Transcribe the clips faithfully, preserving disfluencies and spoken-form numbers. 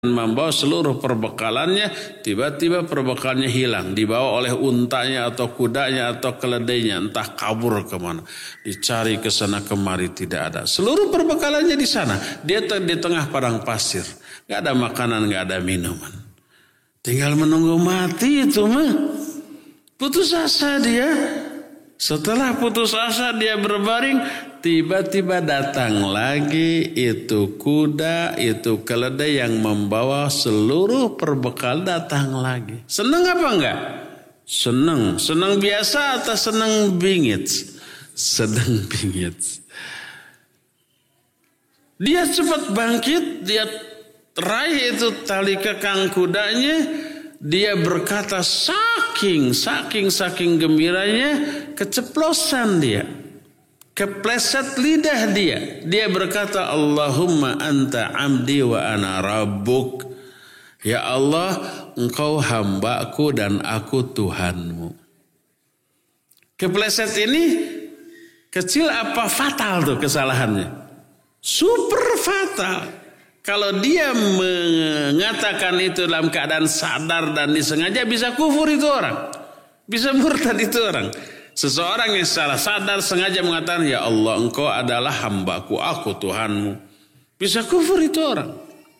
membawa seluruh perbekalannya, tiba-tiba perbekalnya hilang, dibawa oleh untanya atau kudanya atau keledainya, entah kabur kemana, dicari ke sana kemari tidak ada. Seluruh perbekalannya di sana, dia di tengah padang pasir, nggak ada makanan, nggak ada minuman, tinggal menunggu mati itu mah. Putus asa dia. Setelah putus asa dia berbaring, tiba-tiba datang lagi itu kuda, itu keledai yang membawa seluruh perbekal datang lagi. Senang apa enggak? Senang. Senang biasa atau senang bingit? Senang bingit. Dia cepat bangkit, dia raih itu tali kekang kudanya, dia berkata saking, saking, saking gembiranya, keceplosan dia. Kepleset lidah dia. Dia berkata, Allahumma anta amdi wa ana rabbuk. Ya Allah, engkau hambaku dan aku Tuhanmu. Kepleset ini kecil apa fatal tuh kesalahannya? Super fatal. Kalau dia mengatakan itu dalam keadaan sadar dan disengaja, bisa kufur itu orang. Bisa murtad itu orang. Seseorang yang secara sadar sengaja mengatakan, ya Allah engkau adalah hambaku, aku Tuhanmu. Bisa kufur itu orang.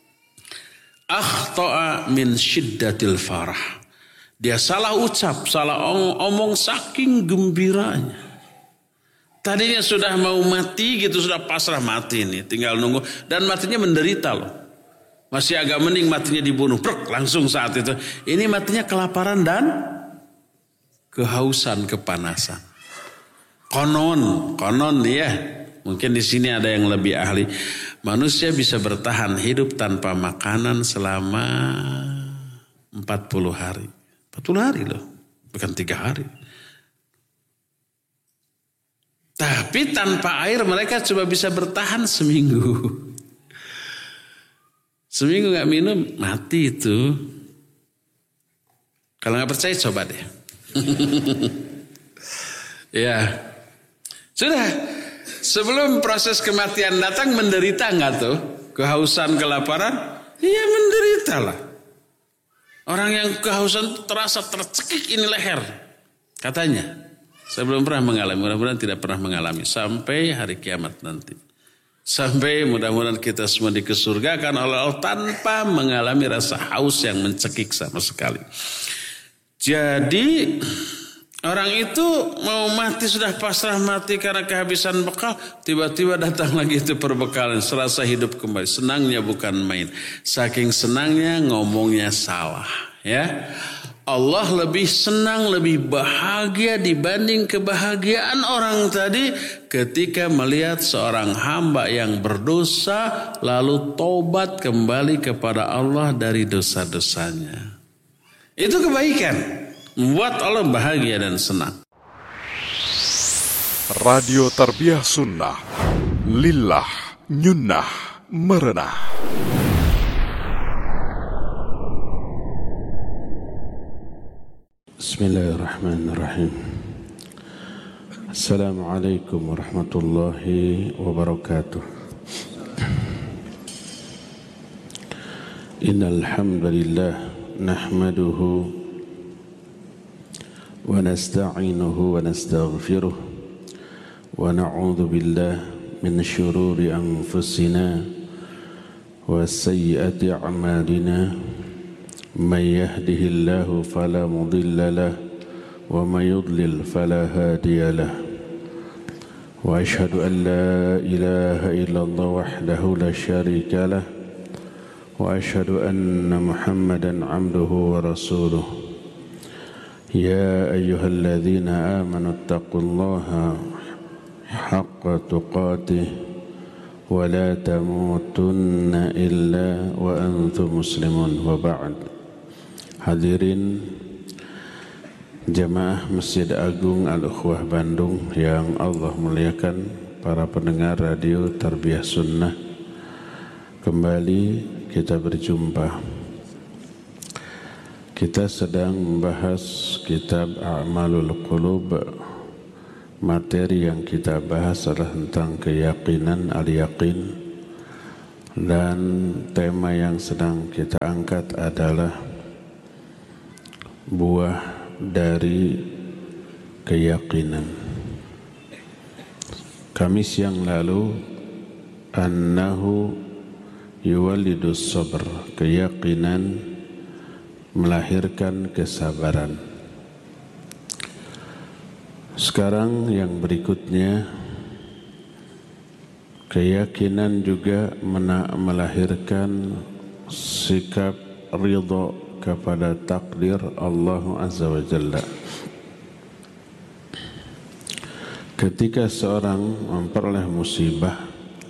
Akhta'a min syiddatil farah. Dia salah ucap, salah omong saking gembiranya. Tadinya sudah mau mati gitu, sudah pasrah mati nih, tinggal nunggu. Dan matinya menderita loh. Masih agak mending matinya dibunuh, prek, langsung saat itu. Ini matinya kelaparan dan kehausan, kepanasan. Konon, konon ya. Mungkin di sini ada yang lebih ahli. Manusia bisa bertahan hidup tanpa makanan selama empat puluh hari. empat puluh hari loh, bukan tiga hari. Tapi tanpa air mereka coba bisa bertahan seminggu. Seminggu gak minum, mati itu. Kalau gak percaya coba deh. Ya. Sudah. Sebelum proses kematian datang, menderita gak tuh? Kehausan, kelaparan? Iya menderita lah. Orang yang kehausan terasa tercekik ini leher. Katanya. Saya belum pernah mengalami, mudah-mudahan tidak pernah mengalami sampai hari kiamat nanti. Sampai mudah-mudahan kita semua dikesurgakan oleh Allah tanpa mengalami rasa haus yang mencekik sama sekali. Jadi orang itu mau mati sudah pasrah mati karena kehabisan bekal, tiba-tiba datang lagi itu perbekalan, serasa hidup kembali. Senangnya bukan main. Saking senangnya ngomongnya salah, ya. Allah lebih senang, lebih bahagia dibanding kebahagiaan orang tadi ketika melihat seorang hamba yang berdosa lalu tobat kembali kepada Allah dari dosa-dosanya. Itu kebaikan, membuat Allah bahagia dan senang. Radio Tarbiyah Sunnah, lillah, nyunnah, merenah. Bismillahirrahmanirrahim. Assalamualaikum warahmatullahi wabarakatuh. Innal hamdalillah nahmaduhu wa nasta'inuhu wa nastaghfiruh wa na'udzu billahi min shururi anfusina wa sayyiati a'malina. من يهده الله فلا مضل له ومن يضلل فلا هادي له وأشهد أن لا إله إلا الله وحده لا شريك له وأشهد أن محمدا عبده ورسوله يا أيها الذين آمنوا اتقوا الله حق تقاته ولا تموتن إلا وأنتم مسلمون وبعد. Hadirin jemaah Masjid Agung Al-Ukhwah Bandung yang Allah muliakan, para pendengar radio Tarbiyah Sunnah, kembali kita berjumpa. Kita sedang membahas kitab A'malul Qulub. Materi yang kita bahas adalah tentang keyakinan, al-yaqin, Dan tema yang sedang kita angkat adalah buah dari keyakinan. Kamis yang lalu, annahu yuwalidus sabr, keyakinan melahirkan kesabaran. Sekarang yang berikutnya, keyakinan juga melahirkan sikap ridha kepada takdir Allah Azza wa Jalla. Ketika seorang memperoleh musibah,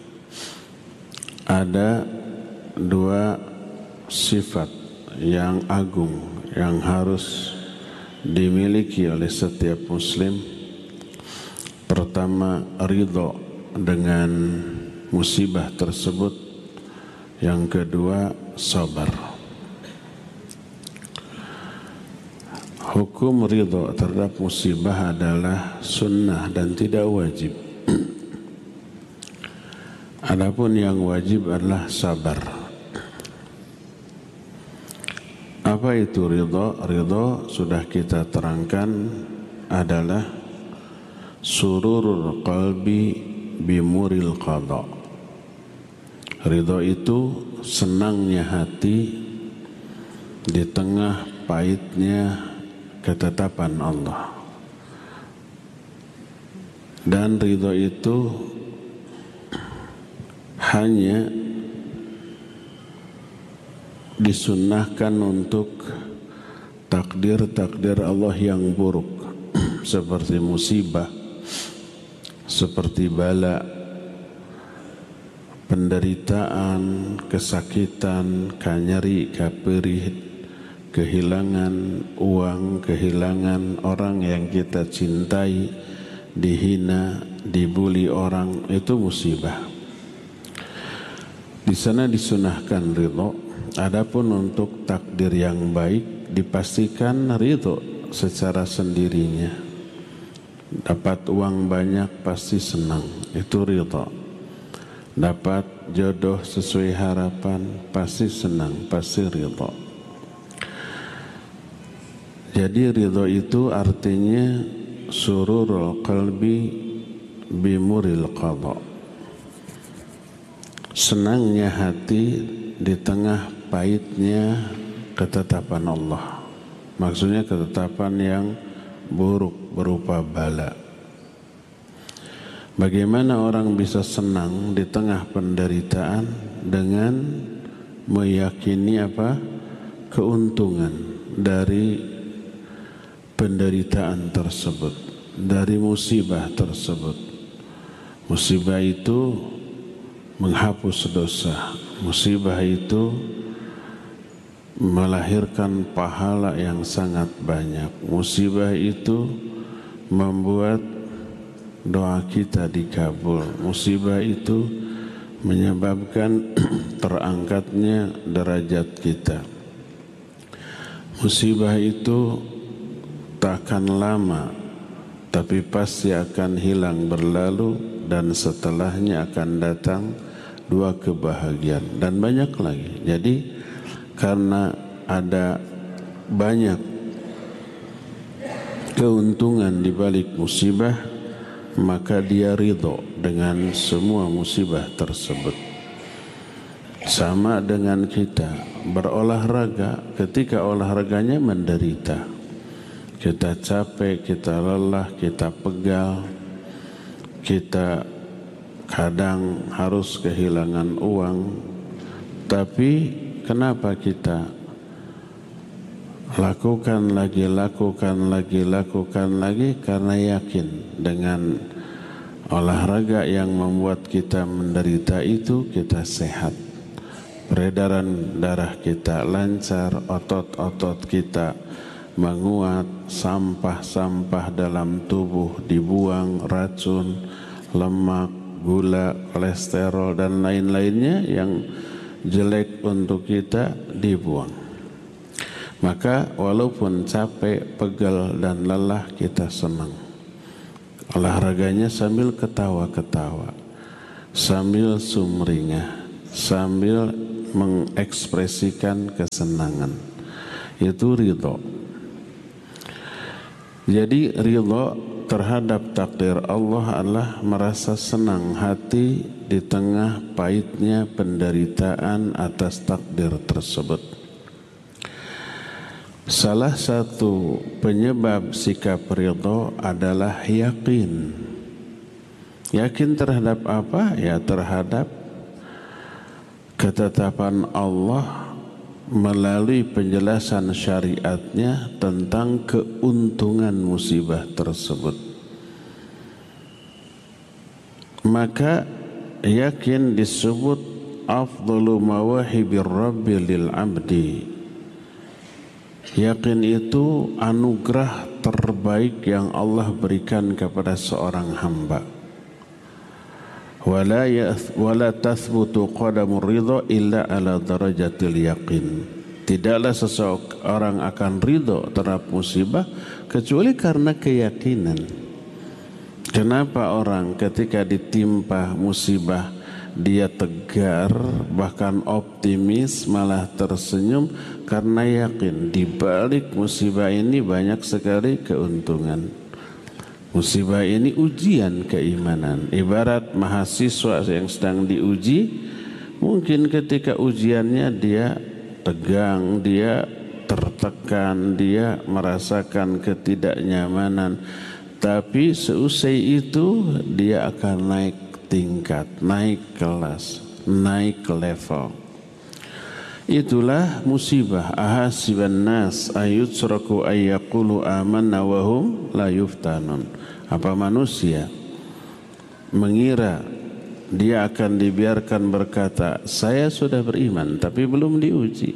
ada dua sifat yang agung yang harus dimiliki oleh setiap muslim. Pertama, ridha dengan musibah tersebut. Yang kedua, sabar. Hukum ridha terhadap musibah adalah sunnah dan tidak wajib. Adapun yang wajib adalah sabar. Apa itu ridha? Ridha sudah kita terangkan adalah sururul qalbi bimuril qada. Ridha itu senangnya hati di tengah pahitnya ketetapan Allah. Dan ridha itu hanya disunnahkan untuk takdir-takdir Allah yang buruk, seperti musibah, seperti bala, penderitaan, kesakitan, kanyeri, kaperih, kehilangan uang, kehilangan orang yang kita cintai, dihina, dibuli orang, itu musibah. Di sana disunahkan ridha. Adapun untuk takdir yang baik dipastikan ridha secara sendirinya. Dapat uang banyak pasti senang, itu ridha. Dapat jodoh sesuai harapan pasti senang, pasti ridha. Jadi ridha itu artinya sururul qalbi bimuril qada. Senangnya hati di tengah pahitnya ketetapan Allah. Maksudnya ketetapan yang buruk berupa bala. Bagaimana orang bisa senang di tengah penderitaan? Dengan meyakini apa? Keuntungan dari penderitaan tersebut, dari musibah tersebut. Musibah itu menghapus dosa. Musibah itu melahirkan pahala yang sangat banyak. Musibah itu membuat doa kita dikabul. Musibah itu menyebabkan terangkatnya derajat kita. Musibah itu tak akan lama, tapi pasti akan hilang berlalu, dan setelahnya akan datang dua kebahagiaan dan banyak lagi. Jadi karena ada banyak keuntungan di balik musibah, maka dia ridho dengan semua musibah tersebut. Sama dengan kita berolahraga, ketika olahraganya menderita, kita capek, kita lelah, kita pegal, kita kadang harus kehilangan uang, tapi kenapa kita lakukan lagi, lakukan lagi, lakukan lagi? Karena yakin dengan olahraga yang membuat kita menderita itu kita sehat, peredaran darah kita lancar, otot-otot kita menguat, sampah-sampah dalam tubuh dibuang, racun, lemak, gula, kolesterol dan lain-lainnya yang jelek untuk kita dibuang. Maka walaupun capek, pegal dan lelah, kita senang. Olahraganya sambil ketawa-ketawa, sambil sumringah, sambil mengekspresikan kesenangan. Itu ridho. Jadi ridho terhadap takdir Allah adalah merasa senang hati di tengah pahitnya penderitaan atas takdir tersebut. Salah satu penyebab sikap ridho adalah yakin. Yakin terhadap apa? Ya terhadap ketetapan Allah melalui penjelasan syariatnya tentang keuntungan musibah tersebut. Maka yakin disebut afdalu mawahibir rabbi lil abdi. Yakin itu anugerah terbaik yang Allah berikan kepada seorang hamba. Wala yath, wala tathbutu qadamur ridha illa ala darajatil yaqin. Tidaklah seseorang akan ridho terhadap musibah kecuali karena keyakinan. Kenapa orang ketika ditimpa musibah dia tegar, bahkan optimis, malah tersenyum? Karena yakin di balik musibah ini banyak sekali keuntungan. Musibah ini ujian keimanan. Ibarat mahasiswa yang sedang diuji, mungkin ketika ujiannya dia tegang, dia tertekan, dia merasakan ketidaknyamanan. Tapi seusai itu dia akan naik tingkat, naik kelas, naik level. Itulah musibah. Ahasiban nas ayutsraku ayyaqulu amanna wa hum la yuftanun. Apa manusia mengira dia akan dibiarkan berkata, saya sudah beriman tapi belum diuji?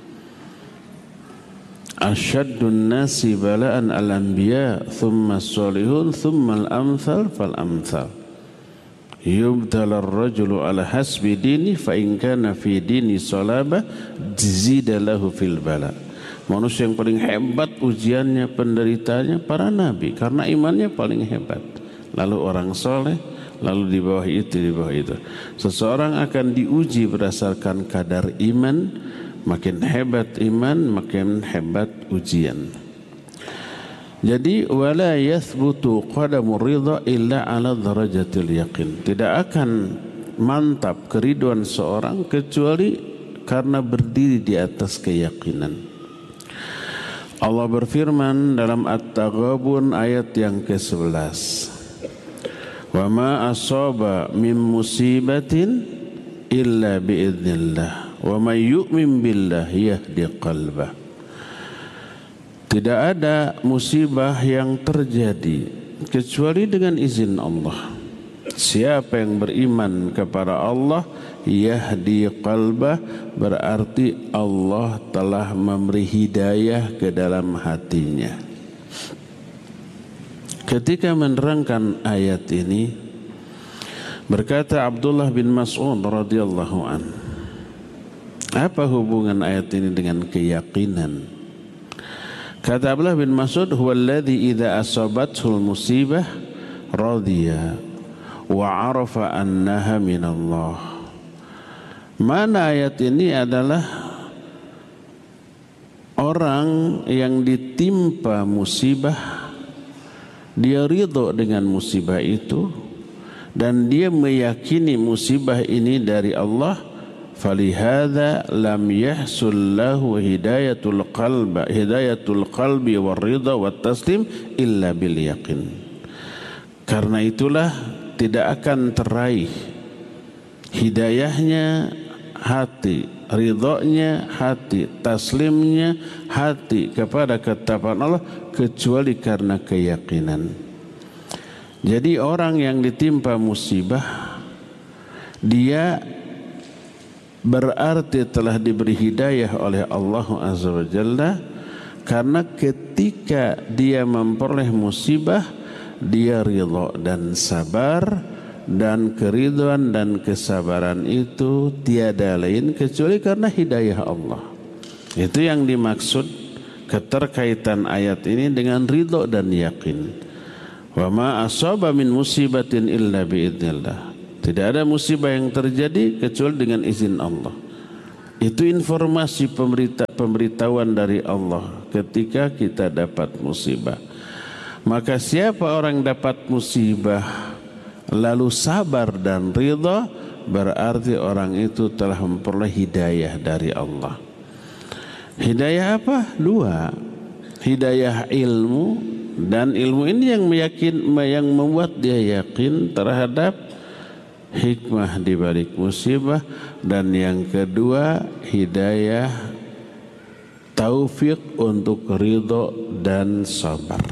Asyaddun nasi bala'an al-anbiya thumma as-salihun thumma al-amthal fal-amthal. Yubdala ar-rajulu ala hasbi dini fa in kana fi dini salaba jizida lahu fil bala. Manusia yang paling hebat ujiannya, penderitaannya para nabi karena imannya paling hebat. Lalu orang soleh, lalu di bawah itu, di bawah itu. Seseorang akan diuji berdasarkan kadar iman. Makin hebat iman, makin hebat ujian. Jadi wala yathbutu qadamur ridha illa ala darajatil yaqin. Tidak akan mantap keriduan seorang kecuali karena berdiri di atas keyakinan. Allah berfirman dalam At-Taghabun ayat yang kesebelas. Wa ma asaba min musibatin illa biidznillah wa may yu'min billahi yahdi qalbah. Tidak ada musibah yang terjadi kecuali dengan izin Allah. Siapa yang beriman kepada Allah yahdi qalbah, berarti Allah telah memberi hidayah ke dalam hatinya. Ketika menerangkan ayat ini, berkata Abdullah bin Mas'ud radhiyallahu an, apa hubungan ayat ini dengan keyakinan? Kata Abdullah bin Mas'ud, huwallazi idza asabathul musibah radhiya wa arafa annaha minallah. Mana ayat ini adalah orang yang ditimpa musibah, dia ridho dengan musibah itu dan dia meyakini musibah ini dari Allah. Falihada lam yahsul lahu hidayatul qalbi hidayatul qalbi war ridha wat taslim illa bil yaqin. Karena itulah tidak akan teraih hidayahnya hati, ridhonya hati, taslimnya hati kepada ketetapan Allah kecuali karena keyakinan. Jadi orang yang ditimpa musibah, dia berarti telah diberi hidayah oleh Allah Azza wa Jalla, karena ketika dia memperoleh musibah dia ridha dan sabar, dan keridhaan dan kesabaran itu tiada lain kecuali karena hidayah Allah. Itu yang dimaksud keterkaitan ayat ini dengan ridha dan yakin. Wa ma asaba min musibatin illa biidznillah. Tidak ada musibah yang terjadi kecuali dengan izin Allah. Itu informasi pemberita, pemberitahuan dari Allah ketika kita dapat musibah. Maka siapa orang dapat musibah lalu sabar dan ridha, berarti orang itu telah memperoleh hidayah dari Allah. Hidayah apa? Dua. Hidayah ilmu, dan ilmu ini yang meyakin, yang membuat dia yakin terhadap hikmah di balik musibah. Dan yang kedua, hidayah taufik untuk ridho dan sabar.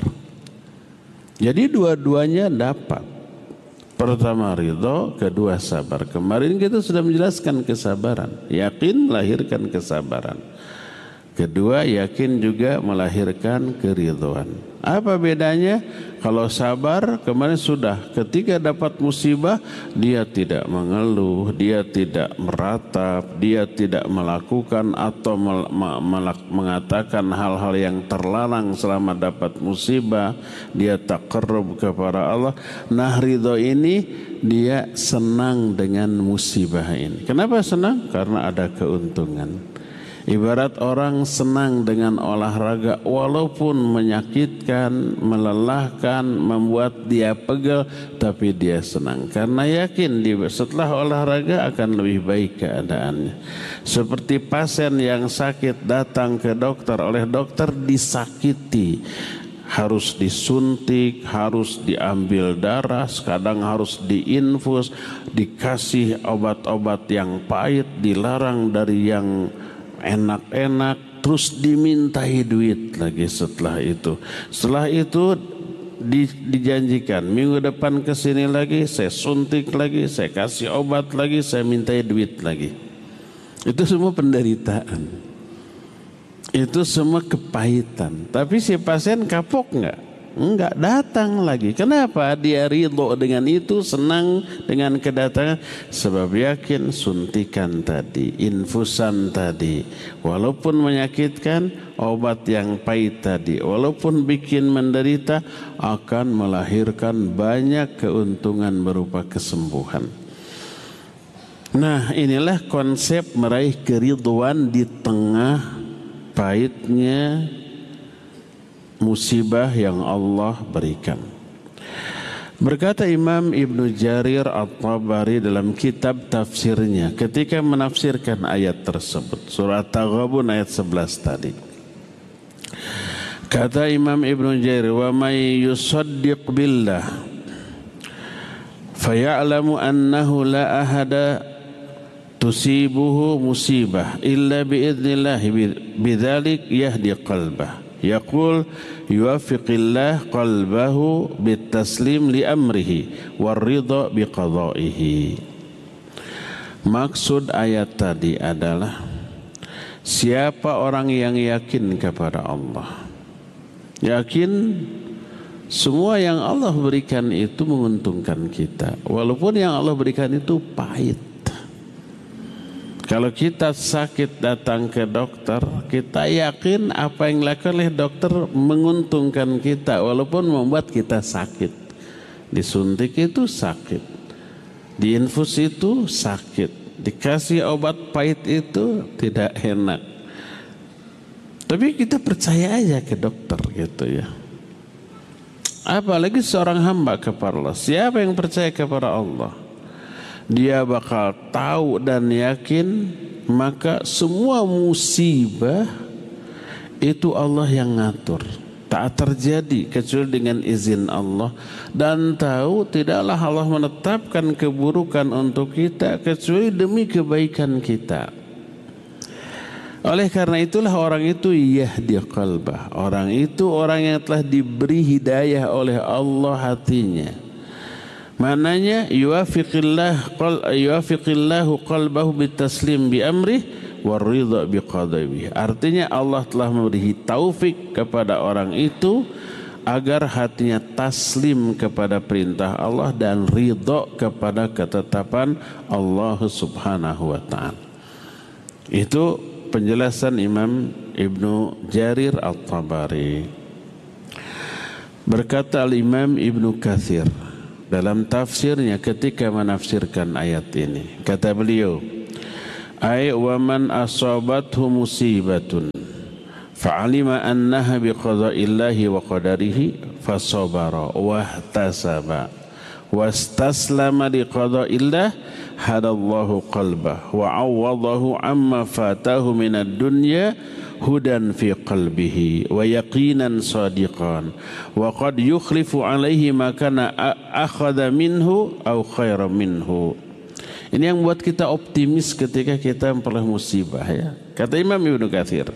Jadi dua-duanya dapat. Pertama ridho, kedua sabar. Kemarin kita sudah menjelaskan kesabaran. Yakin melahirkan kesabaran. Kedua, yakin juga melahirkan keridhoan. Apa bedanya? Kalau sabar, kemarin sudah, ketika dapat musibah, dia tidak mengeluh, dia tidak meratap, dia tidak melakukan atau mengatakan hal-hal yang terlarang selama dapat musibah. Dia taqarrub kepada Allah. Nah, ridho ini dia senang dengan musibah ini. Kenapa senang? Karena ada keuntungan. Ibarat orang senang dengan olahraga walaupun menyakitkan, melelahkan, membuat dia pegel, tapi dia senang karena yakin dia setelah olahraga akan lebih baik keadaannya. Seperti pasien yang sakit datang ke dokter, oleh dokter disakiti, harus disuntik, harus diambil darah, kadang harus diinfus, dikasih obat-obat yang pahit, dilarang dari yang enak-enak, terus dimintai duit lagi setelah itu. Setelah itu di, dijanjikan minggu depan kesini lagi, saya suntik lagi, saya kasih obat lagi, saya mintai duit lagi. Itu semua penderitaan, itu semua kepahitan. Tapi si pasien kapok nggak? Enggak, datang lagi. Kenapa? Dia ridho dengan itu, senang dengan kedatangan. Sebab yakin suntikan tadi, infusan tadi, walaupun menyakitkan, obat yang pahit tadi, walaupun bikin menderita, akan melahirkan banyak keuntungan berupa kesembuhan. Nah, inilah konsep meraih keridhoan di tengah pahitnya musibah yang Allah berikan. Berkata Imam Ibnu Jarir At-Tabari dalam kitab tafsirnya ketika menafsirkan ayat tersebut, surah Taghabun ayat sebelas tadi. Kata Imam Ibnu Jarir, "Wa may yusaddiq billah faya'lamu annahu la ahada tusibuhu musibah illa biidznillah bidzalik yahdi qalbah." Yaqul yuwaffiqillah qalbahu bitaslim li amrihi waridha biqadaihi. Maksud ayat tadi adalah siapa orang yang yakin kepada Allah, yakin semua yang Allah berikan itu menguntungkan kita, walaupun yang Allah berikan itu pahit. Kalau kita sakit datang ke dokter, kita yakin apa yang dilakukan oleh dokter menguntungkan kita walaupun membuat kita sakit. Disuntik itu sakit, diinfus itu sakit, dikasih obat pahit itu tidak enak. Tapi kita percaya aja ke dokter gitu ya. Apalagi seorang hamba kepada Allah. Siapa yang percaya kepada Allah, dia bakal tahu dan yakin maka semua musibah itu Allah yang ngatur, tak terjadi kecuali dengan izin Allah. Dan tahu tidaklah Allah menetapkan keburukan untuk kita kecuali demi kebaikan kita. Oleh karena itulah orang itu yahdi qalbah, orang itu orang yang telah diberi hidayah oleh Allah hatinya. Mananya yuwafiqillah qal yuwafiqillahu qalbahu bitaslim bi amrih waridha biqadaihi. Artinya Allah telah memberi taufik kepada orang itu agar hatinya taslim kepada perintah Allah dan ridha kepada ketetapan Allah Subhanahu wa taala. Itu penjelasan Imam Ibnu Jarir At-Tabari. Berkata Al-Imam Ibnu Katsir, dalam tafsirnya ketika menafsirkan ayat ini. Kata beliau, ay wa man asabathu musibatun fa'alima annaha biqada'illahi wa qadarihi fasabara wahtasaba wastaslama liqada'illah hadallahu qalbah wa 'awwadahu amma fatahu minad dunya hudan fi qalbihi wa yaqinan sadiqan wa qad yukhlifu alaihi ma kana akhadha minhu aw khairan minhu. Ini yang buat kita optimis ketika kita memperoleh musibah, ya. Kata Imam Ibnu Katsir,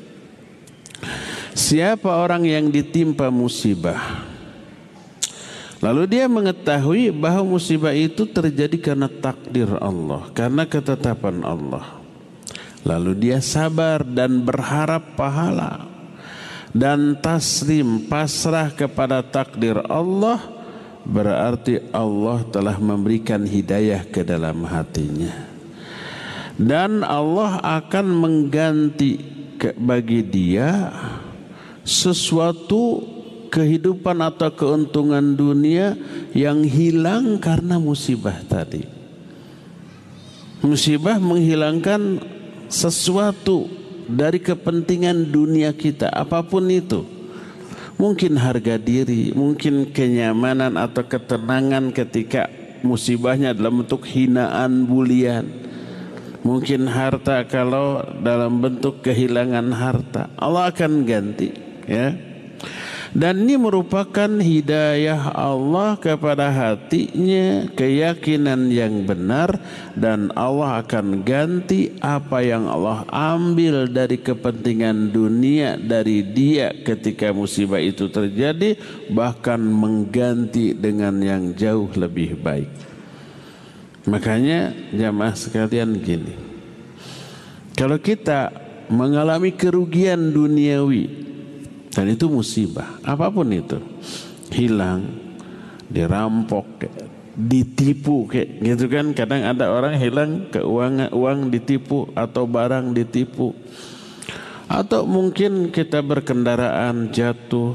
siapa orang yang ditimpa musibah lalu dia mengetahui bahwa musibah itu terjadi karena takdir Allah, karena ketetapan Allah, lalu dia sabar dan berharap pahala dan taslim, pasrah kepada takdir Allah, berarti Allah telah memberikan hidayah ke dalam hatinya, dan Allah akan mengganti bagi dia sesuatu kehidupan atau keuntungan dunia yang hilang karena musibah tadi. Musibah menghilangkan sesuatu dari kepentingan dunia kita, apapun itu. Mungkin harga diri, mungkin kenyamanan atau ketenangan ketika musibahnya dalam bentuk hinaan, bulian. Mungkin harta kalau dalam bentuk kehilangan harta. Allah akan ganti, ya. Dan ini merupakan hidayah Allah kepada hatinya, keyakinan yang benar, dan Allah akan ganti apa yang Allah ambil dari kepentingan dunia dari dia ketika musibah itu terjadi, bahkan mengganti dengan yang jauh lebih baik. Makanya jamaah sekalian gini, kalau kita mengalami kerugian duniawi, dan itu musibah, apapun itu, hilang, dirampok, ditipu, kayak gitu kan. Kadang ada orang hilang keuangan, uang ditipu atau barang ditipu, atau mungkin kita berkendaraan jatuh.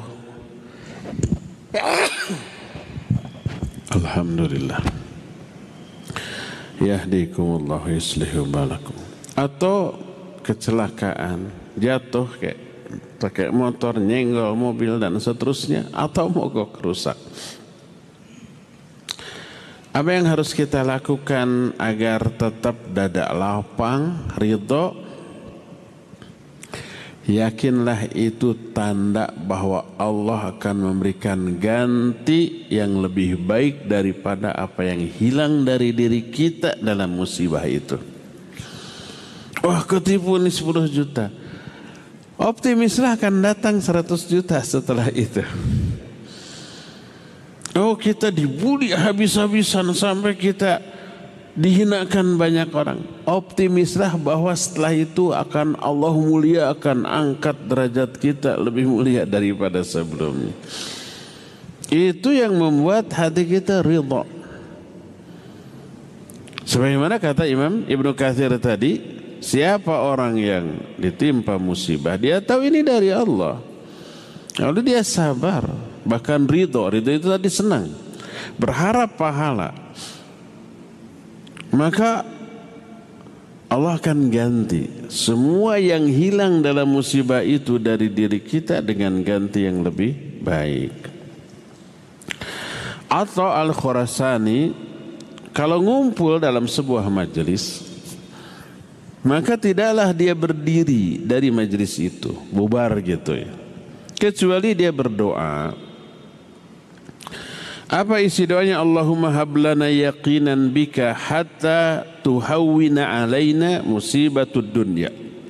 Alhamdulillah. Yahdikumullah yuslihu balakum. Atau kecelakaan, jatuh kayak pakai motor, nyenggol mobil dan seterusnya, atau mogok rusak. Apa yang harus kita lakukan agar tetap dada lapang, ridho? Yakinlah itu tanda bahwa Allah akan memberikan ganti yang lebih baik daripada apa yang hilang dari diri kita dalam musibah itu. Wah, ketipu nih sepuluh juta. Optimislah akan datang seratus juta setelah itu. Oh, kita dibuli habis-habisan sampai kita dihinakan banyak orang. Optimislah bahwa setelah itu akan Allah mulia, akan angkat derajat kita lebih mulia daripada sebelumnya. Itu yang membuat hati kita ridha. Sebagaimana kata Imam Ibnu Katsir tadi, siapa orang yang ditimpa musibah, dia tahu ini dari Allah, lalu dia sabar, bahkan ridho. Ridho itu tadi senang, berharap pahala, maka Allah akan ganti semua yang hilang dalam musibah itu dari diri kita dengan ganti yang lebih baik. Atau Al-Khurasani kalau ngumpul dalam sebuah majelis, maka tidaklah dia berdiri dari majelis itu, bubar gitu ya, kecuali dia berdoa. Apa isi doanya? Allahumma hablana yaqinan bika hatta tuhawwina alaina musibatud dunya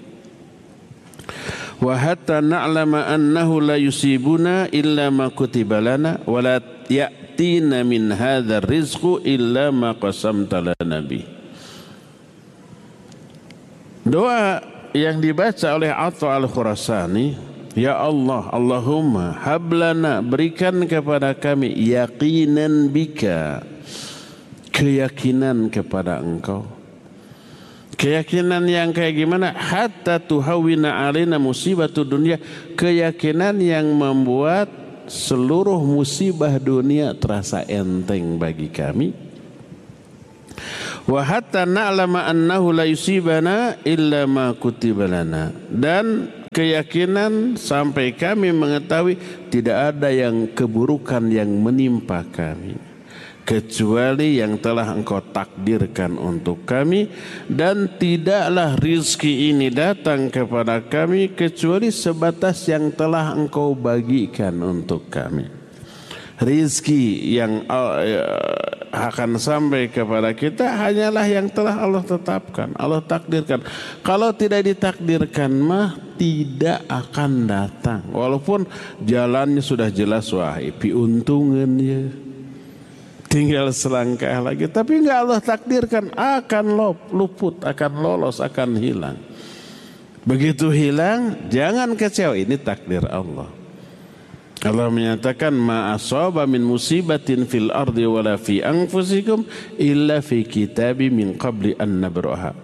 wa hatta na'lama annahu la yusibuna illa ma kutiba lana wa la ya'tina min hadzal rizqu illa ma qasamta lana bi. Doa yang dibaca oleh Atha Al-Khurasani, ya Allah, Allahumma hablana, berikan kepada kami yaqinan bika, keyakinan kepada Engkau. Keyakinan yang kayak gimana? Hatta tuhawwina alaina musibatud dunya, keyakinan yang membuat seluruh musibah dunia terasa enteng bagi kami. Wa hatta na'lama annahu la yusibana illa ma kutiba lana. Dan keyakinan sampai kami mengetahui tidak ada yang keburukan yang menimpa kami kecuali yang telah engkau takdirkan untuk kami, dan tidaklah rizki ini datang kepada kami kecuali sebatas yang telah engkau bagikan untuk kami. Rizki yang akan sampai kepada kita hanyalah yang telah Allah tetapkan, Allah takdirkan. Kalau tidak ditakdirkan mah tidak akan datang. Walaupun jalannya sudah jelas, wah piuntungannya tinggal selangkah lagi, tapi enggak Allah takdirkan akan luput, akan lolos, akan hilang. Begitu hilang, jangan kecewa, ini takdir Allah. Allah menyatakan ma asaba min musibatin fil ardi wala fi anfusikum illa fi kitabi min qabli an nabraha.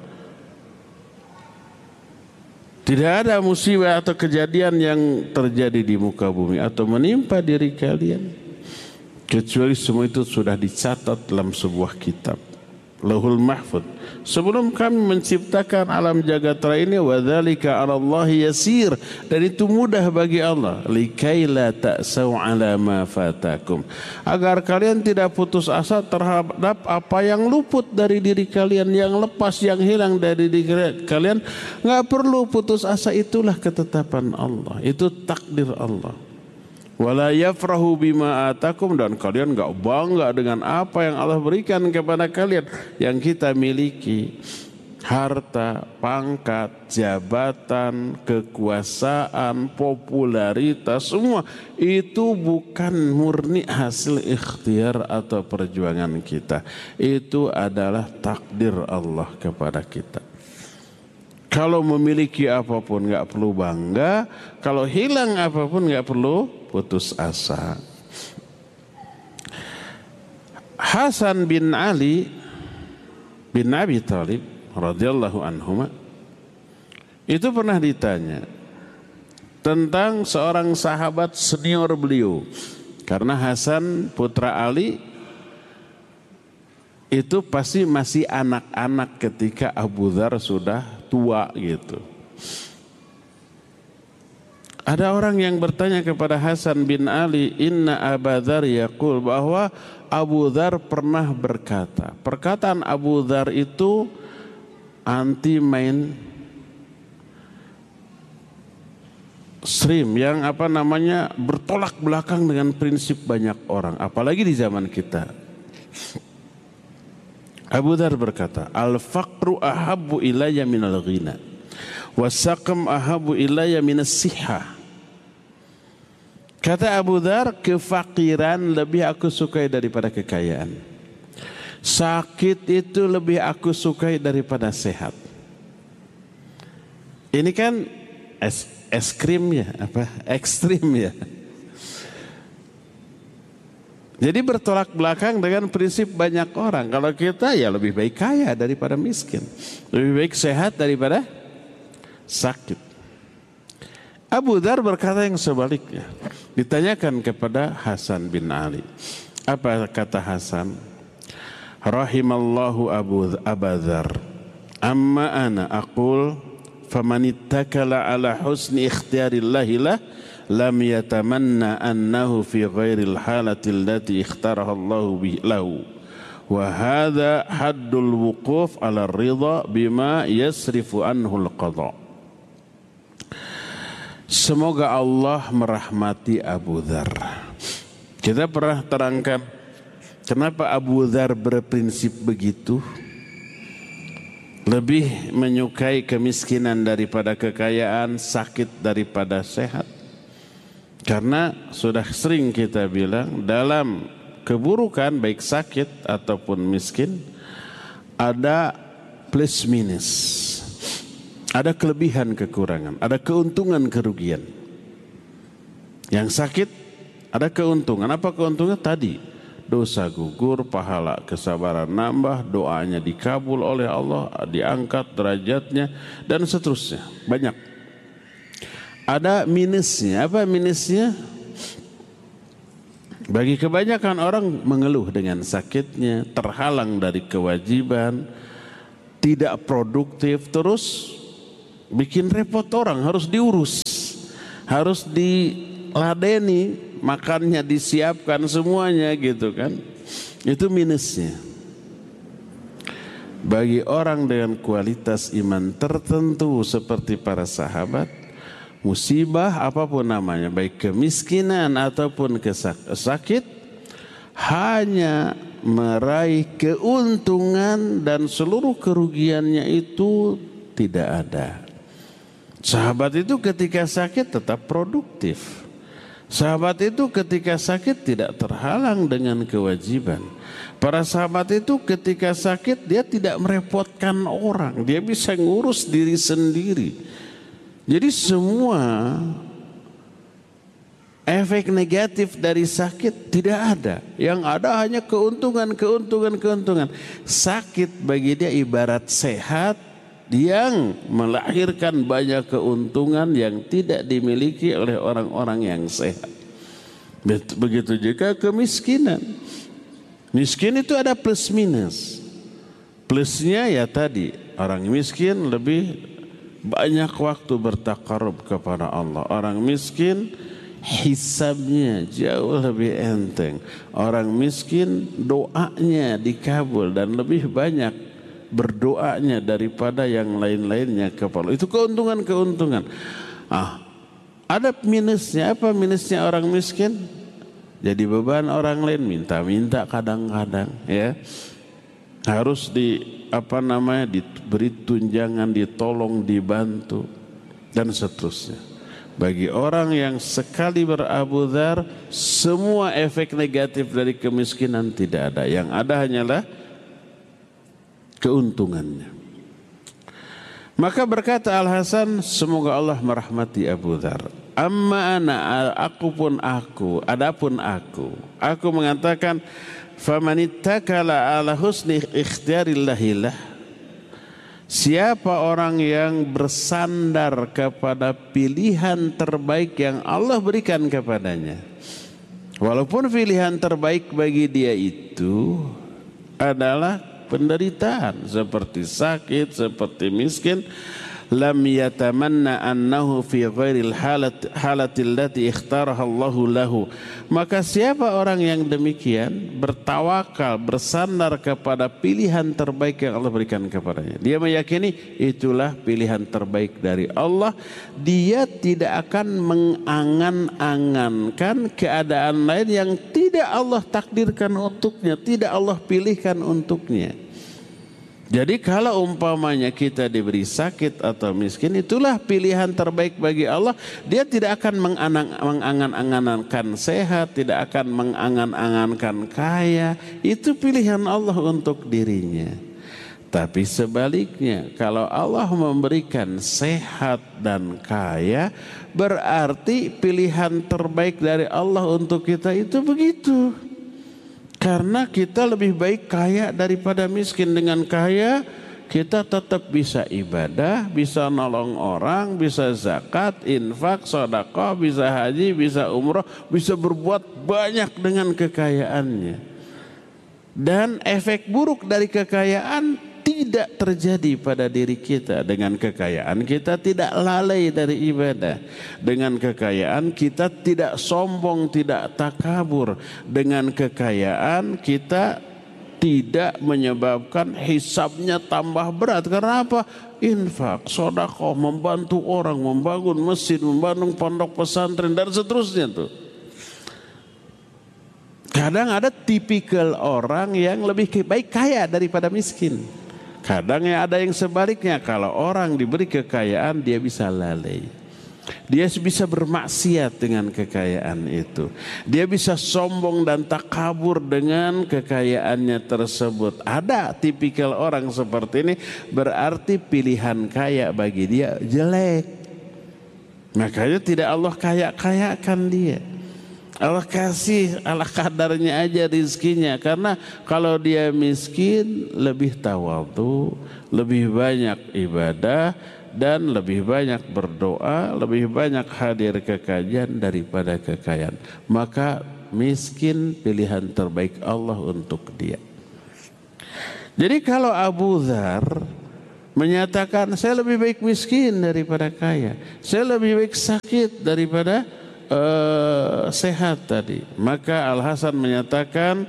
Tidak ada musibah atau kejadian yang terjadi di muka bumi atau menimpa diri kalian kecuali semua itu sudah dicatat dalam sebuah kitab, Lauhul Mahfuz, sebelum kami menciptakan alam jagat raya ini. Wa dzalika 'ala Allahi yasir, dan itu mudah bagi Allah. Likai la ta'sau 'ala ma fatakum, agar kalian tidak putus asa terhadap apa yang luput dari diri kalian, yang lepas, yang hilang dari diri kalian. Enggak perlu putus asa, itulah ketetapan Allah, itu takdir Allah. Wala yafrahu bima atakum, dan kalian enggak bangga dengan apa yang Allah berikan kepada kalian yang kita miliki. Harta, pangkat, jabatan, kekuasaan, popularitas, semua itu bukan murni hasil ikhtiar atau perjuangan kita. Itu adalah takdir Allah kepada kita. Kalau memiliki apapun enggak perlu bangga, kalau hilang apapun enggak perlu putus asa. Hasan bin Ali bin Abi Thalib radhiyallahu anhuma itu pernah ditanya tentang seorang sahabat senior beliau, karena Hasan putra Ali itu pasti masih anak-anak ketika Abu Dzar sudah tua gitu. Ada orang yang bertanya kepada Hasan bin Ali, inna Abu Dzar yaqul, bahwa Abu Dzar pernah berkata. Perkataan Abu Dzar itu anti main stream, yang apa namanya bertolak belakang dengan prinsip banyak orang, apalagi di zaman kita. Abu Dzar berkata, al-faqru ahabbu ilayya minal ghina wasaqam ahabbu ilayya minas sihah. Kata Abu Dzar, kefakiran lebih aku sukai daripada kekayaan. Sakit itu lebih aku sukai daripada sehat. Ini kan es, es krim ya, apa ekstrim ya. Jadi bertolak belakang dengan prinsip banyak orang. Kalau kita ya lebih baik kaya daripada miskin, lebih baik sehat daripada sakit. Abu Dzar berkata yang sebaliknya. Ditanyakan kepada Hasan bin Ali. Apa kata Hasan? Rahimallahu Abu Dzar. Amma ana aqul famanittakala ala husni ikhtiyarillahi lah lam yatamanna annahu fi ghairil halati allati ikhtaraha Allahu lahu. Wa hadha haddul wuquf ala ridha bima yasrifu anhu al-qadha. Semoga Allah merahmati Abu Dzar. Kita pernah terangkan kenapa Abu Dzar berprinsip begitu, lebih menyukai kemiskinan daripada kekayaan, sakit daripada sehat. Karena sudah sering kita bilang, dalam keburukan baik sakit ataupun miskin ada plus minus. Ada kelebihan kekurangan, ada keuntungan kerugian. Yang sakit ada keuntungan. Apa keuntungan tadi? Dosa gugur, pahala kesabaran nambah, doanya dikabul oleh Allah, diangkat derajatnya, dan seterusnya. Banyak. Ada minusnya. Apa minusnya? Bagi kebanyakan orang mengeluh dengan sakitnya, terhalang dari kewajiban, tidak produktif, terus bikin repot orang, harus diurus, harus diladeni, makannya disiapkan semuanya gitu kan. Itu minusnya. Bagi orang dengan kualitas iman tertentu seperti para sahabat, musibah apapun namanya, baik kemiskinan ataupun sakit, hanya meraih keuntungan dan seluruh kerugiannya itu tidak ada. Sahabat itu ketika sakit tetap produktif. Sahabat itu ketika sakit tidak terhalang dengan kewajiban. Para sahabat itu ketika sakit dia tidak merepotkan orang, dia bisa ngurus diri sendiri. Jadi semua efek negatif dari sakit tidak ada. Yang ada hanya keuntungan, keuntungan, keuntungan. Sakit bagi dia ibarat sehat yang melahirkan banyak keuntungan yang tidak dimiliki oleh orang-orang yang sehat. Begitu juga kemiskinan. Miskin itu ada plus minus. Plusnya ya tadi, orang miskin lebih banyak waktu bertakarub kepada Allah. Orang miskin hisabnya jauh lebih enteng. Orang miskin doanya dikabul dan lebih banyak berdoanya daripada yang lain-lainnya kepada Allah. Itu keuntungan-keuntungan. Ah, ada minusnya. Apa minusnya orang miskin? Jadi beban orang lain, minta-minta kadang-kadang ya. Harus di apa namanya diberi tunjangan, ditolong, dibantu dan seterusnya. Bagi orang yang sekali berabu dzar, semua efek negatif dari kemiskinan tidak ada. Yang ada hanyalah keuntungannya. Maka berkata Al-Hasan, semoga Allah merahmati Abu Dzar. Amma ana, aku pun aku, adapun aku, aku mengatakan, famanittakala ala husni ikhtiyarillahilah, siapa orang yang bersandar kepada pilihan terbaik yang Allah berikan kepadanya, walaupun pilihan terbaik bagi dia itu adalah penderitaan seperti sakit, seperti miskin, lam yatamanna annahu fi ghairil halat halatil lati ikhtaraha Allahu lahu. Maka siapa orang yang demikian bertawakal, bersandar kepada pilihan terbaik yang Allah berikan kepadanya, dia meyakini itulah pilihan terbaik dari Allah, dia tidak akan mengangan-angankan keadaan lain yang tidak Allah takdirkan untuknya, tidak Allah pilihkan untuknya. Jadi kalau umpamanya kita diberi sakit atau miskin, itulah pilihan terbaik bagi Allah. Dia tidak akan mengangan-angankan sehat, tidak akan mengangan-angankan kaya. Itu pilihan Allah untuk dirinya. Tapi sebaliknya, kalau Allah memberikan sehat dan kaya, berarti pilihan terbaik dari Allah untuk kita itu begitu. Karena kita lebih baik kaya daripada miskin. Dengan kaya kita tetap bisa ibadah, bisa nolong orang, bisa zakat, infak, sedekah, bisa haji, bisa umroh, bisa berbuat banyak dengan kekayaannya. Dan efek buruk dari kekayaan tidak terjadi pada diri kita. Dengan kekayaan kita tidak lalai dari ibadah. Dengan kekayaan kita tidak sombong, tidak takabur. Dengan kekayaan kita tidak menyebabkan hisabnya tambah berat. Karena apa? Infak, sedekah, membantu orang, membangun masjid, membangun pondok pesantren dan seterusnya tuh. Kadang ada tipikal orang yang lebih baik kaya daripada miskin. Kadang ya ada yang sebaliknya, kalau orang diberi kekayaan dia bisa lalai. Dia bisa bermaksiat dengan kekayaan itu. Dia bisa sombong dan takabur dengan kekayaannya tersebut. Ada tipikal orang seperti ini, berarti pilihan kaya bagi dia jelek. Makanya tidak Allah kaya-kayakan dia. Allah kasih ala kadarnya aja rizkinya. Karena kalau dia miskin lebih tawadhu, lebih banyak ibadah, dan lebih banyak berdoa, lebih banyak hadir ke kajian daripada kekayaan. Maka miskin pilihan terbaik Allah untuk dia. Jadi kalau Abu Dzar menyatakan saya lebih baik miskin daripada kaya, saya lebih baik sakit daripada uh, sehat tadi, maka Al Hasan menyatakan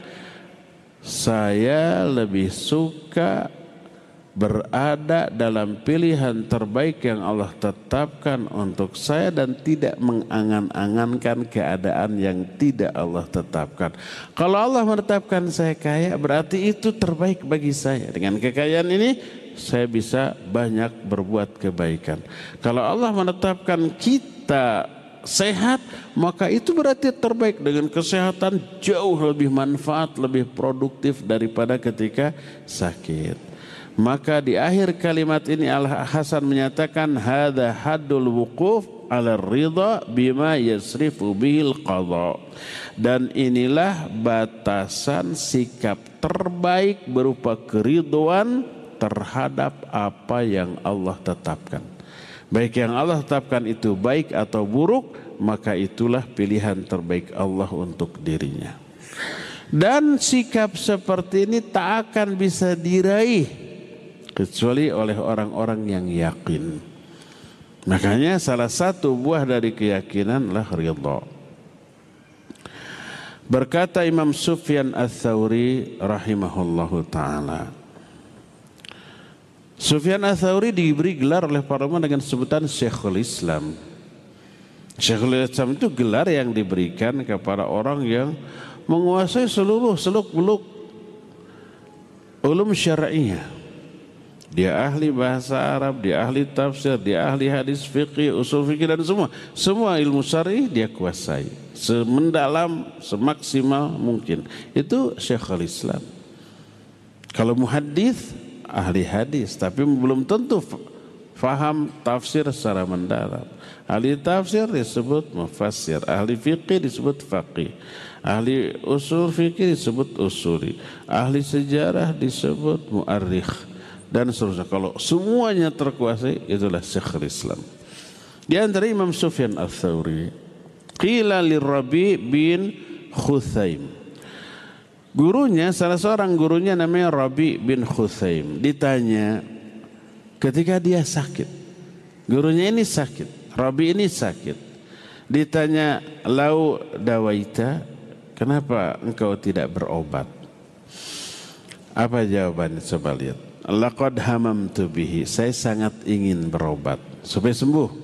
saya lebih suka berada dalam pilihan terbaik yang Allah tetapkan untuk saya dan tidak mengangan-angankan keadaan yang tidak Allah tetapkan. Kalau Allah menetapkan saya kaya, berarti itu terbaik bagi saya. Dengan kekayaan ini saya bisa banyak berbuat kebaikan. Kalau Allah menetapkan kita sehat, maka itu berarti terbaik. Dengan kesehatan jauh lebih manfaat, lebih produktif daripada ketika sakit. Maka di akhir kalimat ini Al Hasan menyatakan hadza haddul wuquf ala ridha bima yasrifu bihil qadha. Dan inilah batasan sikap terbaik berupa keridhaan terhadap apa yang Allah tetapkan. Baik yang Allah tetapkan itu baik atau buruk, maka itulah pilihan terbaik Allah untuk dirinya. Dan sikap seperti ini tak akan bisa diraih kecuali oleh orang-orang yang yakin. Makanya salah satu buah dari keyakinanlah ridha. Berkata Imam Sufyan Ats-Tsauri rahimahullahu taala. Sufyan Ats-Tsauri diberi gelar oleh para ulama dengan sebutan Syekhul Islam. Syekhul Islam itu gelar yang diberikan kepada orang yang menguasai seluruh seluk-beluk ulum syar'iyyah. Dia ahli bahasa Arab, dia ahli tafsir, dia ahli hadis fikih, usul fikih dan semua. Semua ilmu syar'i dia kuasai. Semendalam, semaksimal mungkin. Itu Syekhul Islam. Kalau muhaddits, ahli hadis. Tapi belum tentu faham tafsir secara mendalam. Ahli tafsir disebut mufassir. Ahli fikih disebut faqih. Ahli usul fikih disebut usuli. Ahli sejarah disebut mu'arrikh. Dan seterusnya. Kalau semuanya terkuasai, itulah Syekhul Islam. Di antara Imam Sufyan Ats-Tsauri, qila lirabi bin Khuthaim. Gurunya, salah seorang gurunya namanya Rabi bin Khuthaim. Ditanya ketika dia sakit. Gurunya ini sakit. Rabi ini sakit. Ditanya, lau dawaita, kenapa engkau tidak berobat? Apa jawabannya? Coba lihat. Laqad hamamtu bihi, saya sangat ingin berobat supaya sembuh.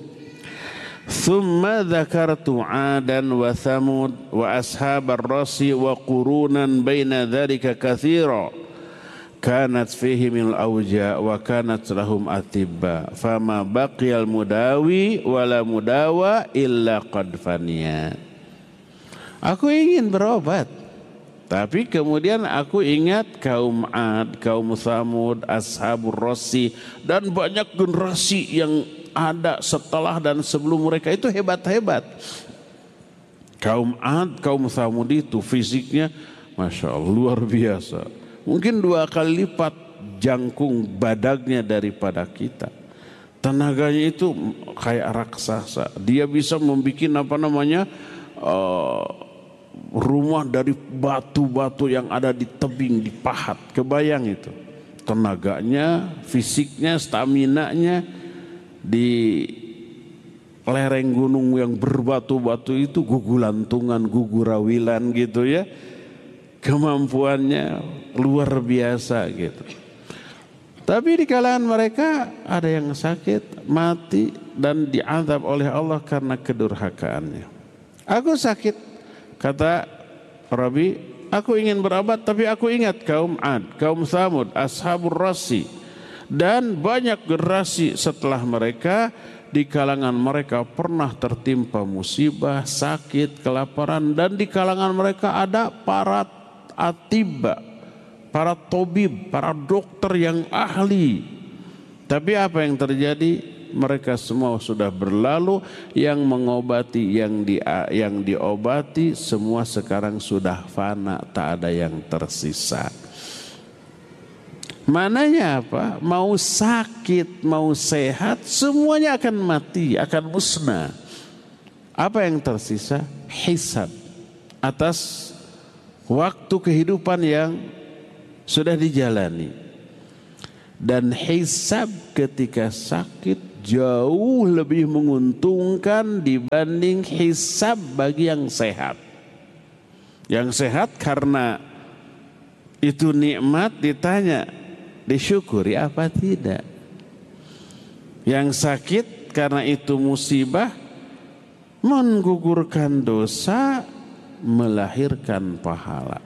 Thumma dzakartu 'adan wa thamud wa ashabar rasi wa qurunan baina dzalika katsira kanat fihim al-awja wa kanat lahum atibba fama baqiyal mudawi wala mudawa illa qad faniya. Aku ingin berobat, tapi kemudian aku ingat kaum 'Ad, kaum Tsamud, ashabur rasi dan banyak generasi yang ada setelah dan sebelum mereka itu hebat-hebat. Kaum 'Ad, kaum Tsamud itu fisiknya Masya Allah luar biasa. Mungkin dua kali lipat jangkung badannya daripada kita. Tenaganya itu kayak raksasa. Dia bisa membuat apa namanya uh, rumah dari batu-batu yang ada di tebing, di pahat. Kebayang itu. Tenaganya, fisiknya, staminanya di lereng gunung yang berbatu-batu itu gugulantungan, gugurawilan gitu ya. Kemampuannya luar biasa gitu. Tapi di kalangan mereka ada yang sakit, mati dan diazab oleh Allah karena kedurhakaannya. Aku sakit, kata Rabi, aku ingin berobat tapi aku ingat kaum 'Ad, kaum Tsamud, ashabur rasi dan banyak generasi setelah mereka. Di kalangan mereka pernah tertimpa musibah, sakit, kelaparan, dan di kalangan mereka ada para atibba, para tobib, para dokter yang ahli. Tapi apa yang terjadi? Mereka semua sudah berlalu, yang mengobati, yang di yang diobati semua sekarang sudah fana, tak ada yang tersisa. Mananya apa? Mau sakit, mau sehat, semuanya akan mati, akan musnah. Apa yang tersisa? Hisab. atas waktu kehidupan yang sudah dijalani. Dan hisab ketika sakit jauh lebih menguntungkan dibanding hisab bagi yang sehat. Yang sehat karena itu nikmat ditanya, disyukuri apa tidak. Yang sakit karena itu musibah, menggugurkan dosa, melahirkan pahala.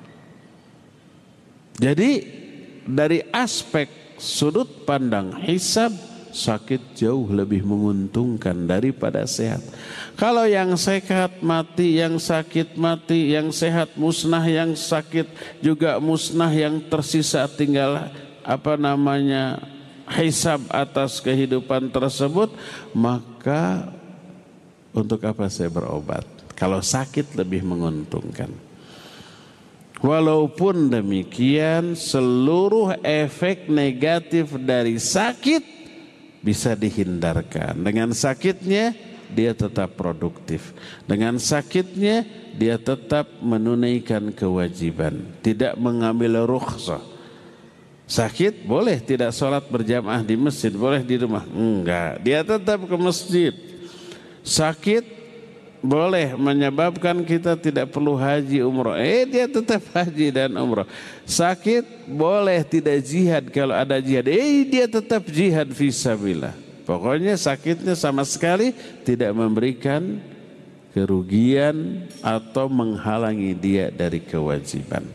Jadi dari aspek sudut pandang hisab, sakit jauh lebih menguntungkan daripada sehat. Kalau yang sehat mati, yang sakit mati, yang sehat musnah, yang sakit juga musnah, yang tersisa tinggal apa namanya hisab atas kehidupan tersebut, maka untuk apa saya berobat? Kalau sakit lebih menguntungkan. Walaupun demikian, seluruh efek negatif dari sakit bisa dihindarkan. Dengan sakitnya dia tetap produktif. Dengan sakitnya dia tetap menunaikan kewajiban, tidak mengambil rukhsah. Sakit boleh tidak sholat berjamaah di masjid, boleh di rumah. Enggak, dia tetap ke masjid. Sakit boleh menyebabkan kita tidak perlu haji umrah. Eh dia tetap haji dan umrah. Sakit boleh tidak jihad kalau ada jihad. Eh dia tetap jihad fisabilillah. Pokoknya sakitnya sama sekali tidak memberikan kerugian atau menghalangi dia dari kewajiban.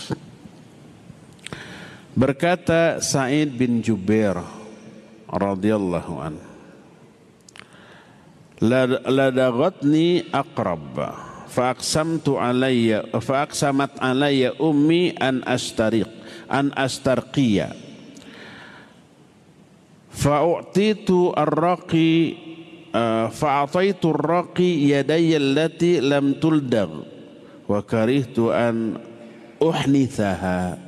Berkata Sa'id bin Jubair radhiyallahu anhu, ladagatni aqrab faqsamtu alayya faqsamat alayya ummi an astariq an astarqiya fa'utitu ar-raqi fa'ataitu ar-raqi yadayya allati lam tuldag wa karihtu an uhnithaha.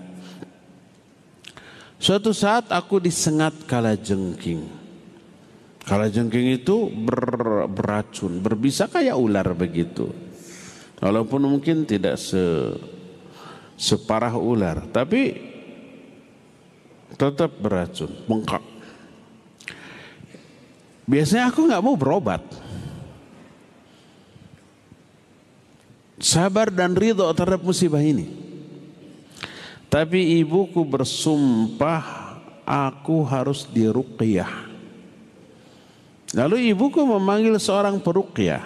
Suatu saat aku disengat kalajengking. Kalajengking itu ber, beracun, berbisa kayak ular begitu. Walaupun mungkin tidak se, separah ular, tapi tetap beracun, bengkak. Biasanya aku nggak mau berobat. Sabar dan ridho terhadap musibah ini. Tapi ibuku bersumpah aku harus diruqyah. Lalu ibuku memanggil seorang peruqyah.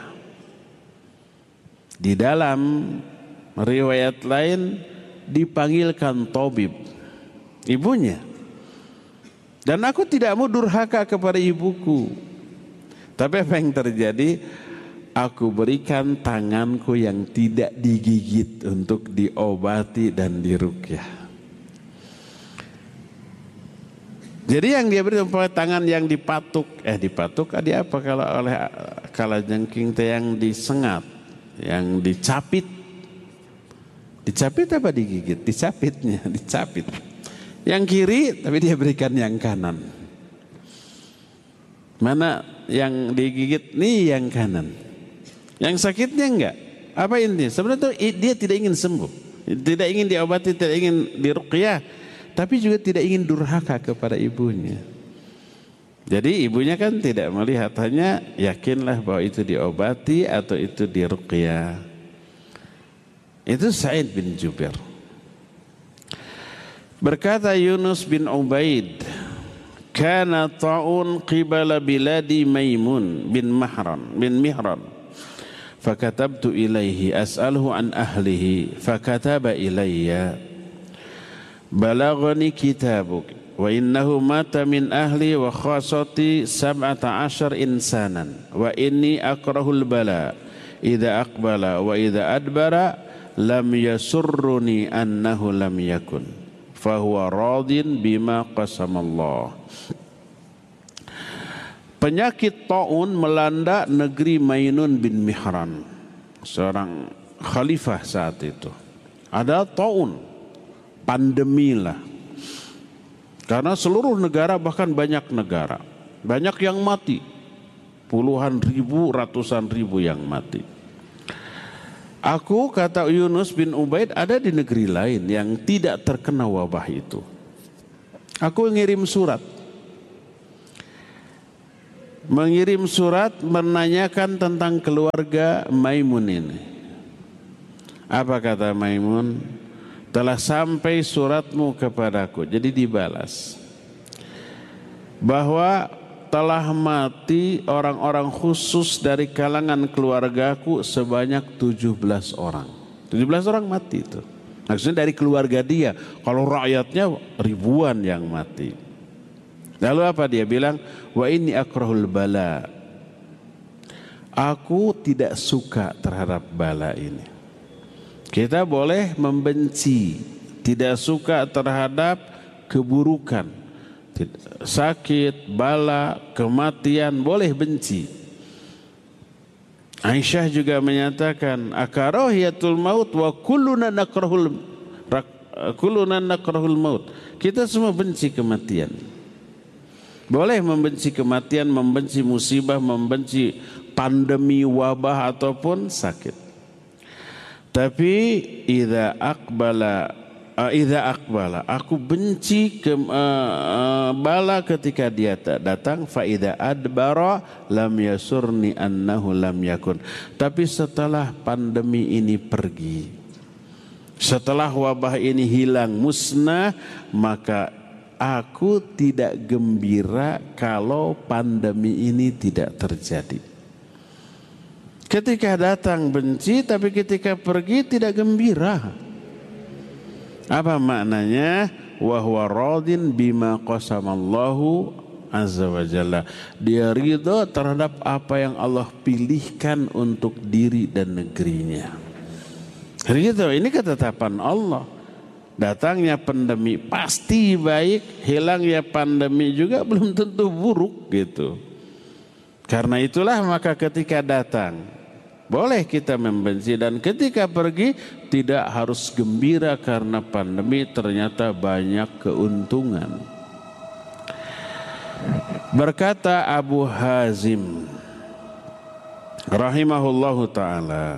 Di dalam riwayat lain dipanggilkan tabib, ibunya. Dan aku tidak mau durhaka kepada ibuku. Tapi apa yang terjadi? Aku berikan tanganku yang tidak digigit untuk diobati dan diruqyah. Jadi yang dia beri tangan yang dipatuk, eh dipatuk ada apa kalau oleh kalajengking teh yang disengat, yang dicapit, dicapit apa digigit? Dicapitnya, dicapit. Yang kiri tapi dia berikan yang kanan. Mana yang digigit? Nih yang kanan. Yang sakitnya enggak? Apa intinya? Sebenarnya dia tidak ingin sembuh, tidak ingin diobati, tidak ingin diruqyah. Tapi juga tidak ingin durhaka kepada ibunya. Jadi ibunya kan tidak melihat, hanya yakinlah bahwa itu diobati atau itu diruqyah. Itu Sa'id bin Jubair. Berkata Yunus bin Ubaid, kana ta'un qibala biladi Maimun bin Mahran bin Mihran. Fakatabtu ilaihi as'aluhu an ahlihi fakataba ilayya. Balaghani kitabuk wa innahu mata min ahli wa khasati sab'ata ashar insanan wa inni akrahul bala idza aqbala wa idza adbara lam yasurruni annahu lam yakun fa huwa radin bima qasamallah. Penyakit taun melanda negeri Mainun bin Mihran, seorang khalifah saat itu. Ada taun, pandemi lah. Karena seluruh negara, bahkan banyak negara, banyak yang mati, puluhan ribu, ratusan ribu yang mati. Aku, kata Yunus bin Ubaid, ada di negeri lain yang tidak terkena wabah itu. Aku ngirim surat. Mengirim surat menanyakan tentang keluarga Maimun ini. Apa kata Maimun? Telah sampai suratmu kepadaku. Jadi dibalas. Bahwa telah mati orang-orang khusus dari kalangan keluargaku sebanyak tujuh belas orang. tujuh belas orang mati itu. Maksudnya dari keluarga dia. Kalau rakyatnya ribuan yang mati. Lalu apa dia bilang? Wa inni akrahul bala. Aku tidak suka terhadap bala ini. Kita boleh membenci, tidak suka terhadap keburukan. Sakit, bala, kematian boleh benci. Aisyah juga menyatakan akarahiyatul maut wa kulluna nakrahul kulluna nakrahul maut. Kita semua benci kematian. Boleh membenci kematian, membenci musibah, membenci pandemi, wabah ataupun sakit. Tapi idza aqbala Uh, Idza aqbala, aku benci ke, uh, uh, bala ketika dia datang. Fa idza adbara lam yasurni annahu lam yakun. Tapi setelah pandemi ini pergi, setelah wabah ini hilang, musnah, maka aku tidak gembira kalau pandemi ini tidak terjadi. Ketika datang benci, tapi ketika pergi tidak gembira. Apa maknanya? Wa huwa radin bima qasamallahu azza wa jalla. Dia ridha terhadap apa yang Allah pilihkan untuk diri dan negerinya. Ridha ini ketetapan Allah. Datangnya pandemi pasti baik, hilangnya pandemi juga belum tentu buruk gitu. Karena itulah maka ketika datang boleh kita membenci, dan ketika pergi tidak harus gembira karena pandemi ternyata banyak keuntungan. Berkata Abu Hazim rahimahullahu ta'ala,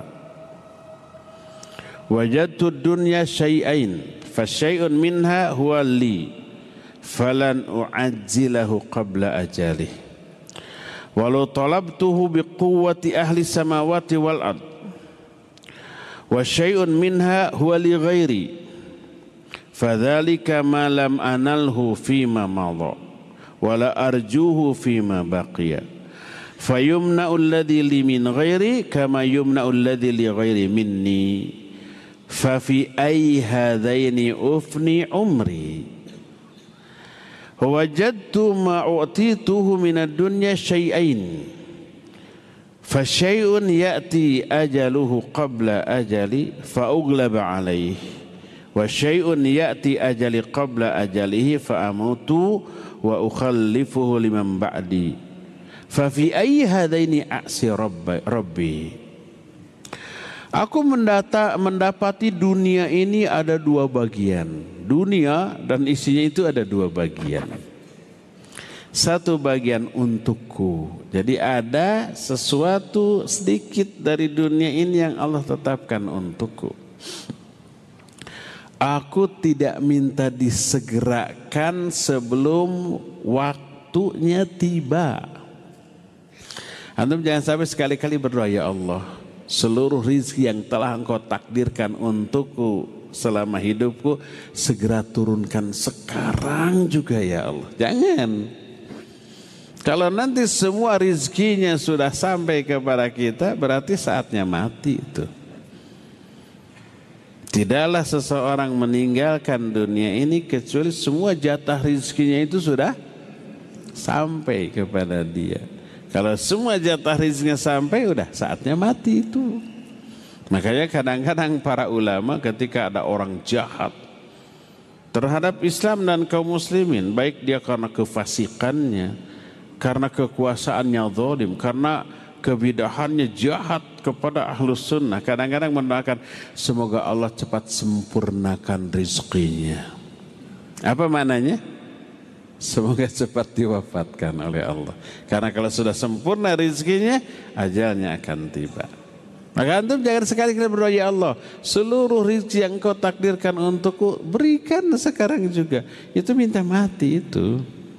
wajadtu dunya syai'ain fasyai'un minha huwa li falan u'ajjilahu qabla ajalih walau talabtuhu biquwwati ahli samawati wal ard wa syai'un minha huwa li ghairi fadzalika ma lam analhu fima madha wala arjuhu fima baqiya fayumna'u alladhi li min ghairi kama yumna'u alladhi li ghairi minni fa fi ayyi hadaini ufni umri wajadtu ma u'tituhu minad dunya syai'ain fa syai'un ya'ti ajaluhu qabla ajali fa uglaba alaihi wa syai'un ya'ti ajali qabla ajalihi fa amutu wa ukhallifuhu liman ba'di fa fi ayyi hadaini a'si rabbi. Aku mendata, mendapati dunia ini ada dua bagian. Dunia dan isinya itu ada dua bagian. Satu bagian untukku. Jadi ada sesuatu sedikit dari dunia ini yang Allah tetapkan untukku. Aku tidak minta disegerakan sebelum waktunya tiba. Antum jangan sampai sekali-kali berdoa, ya Allah, seluruh rizki yang telah Engkau takdirkan untukku selama hidupku segera turunkan sekarang juga ya Allah. Jangan. Kalau nanti semua rizkinya sudah sampai kepada kita, berarti saatnya mati itu. Tidaklah seseorang meninggalkan dunia ini kecuali semua jatah rizkinya itu sudah sampai kepada dia. Kalau semua jatah rizkinya sampai, udah saatnya mati itu. Makanya kadang-kadang para ulama ketika ada orang jahat terhadap Islam dan kaum muslimin, baik dia karena kefasikannya, karena kekuasaannya zalim, karena kebidahannya jahat kepada ahlus sunnah, kadang-kadang mendoakan semoga Allah cepat sempurnakan rizkinya. Apa maknanya? Semoga cepat diwafatkan oleh Allah. Karena kalau sudah sempurna rizkinya, ajalnya akan tiba. Maka antum jangan sekali-kali berdoa, ya Allah, seluruh rezeki yang Engkau takdirkan untukku berikan sekarang juga. Itu minta mati itu.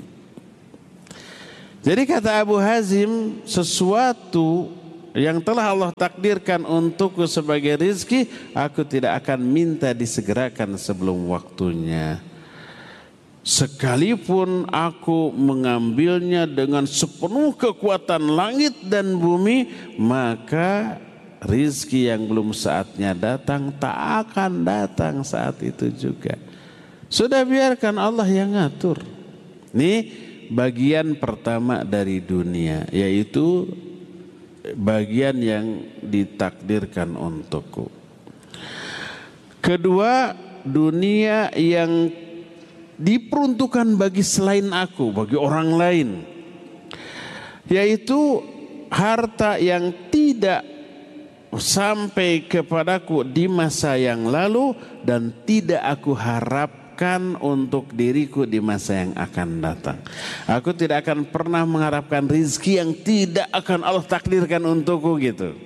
Jadi kata Abu Hazim, sesuatu yang telah Allah takdirkan untukku sebagai rezeki, aku tidak akan minta disegerakan sebelum waktunya. Sekalipun aku mengambilnya dengan sepenuh kekuatan langit dan bumi, maka rizki yang belum saatnya datang tak akan datang saat itu juga. Sudah biarkan Allah yang ngatur. Ini bagian pertama dari dunia, yaitu bagian yang ditakdirkan untukku. Kedua, dunia yang diperuntukkan bagi selain aku, bagi orang lain, yaitu harta yang tidak sampai kepadaku di masa yang lalu dan tidak aku harapkan untuk diriku di masa yang akan datang. Aku tidak akan pernah mengharapkan rizki yang tidak akan Allah takdirkan untukku gitu.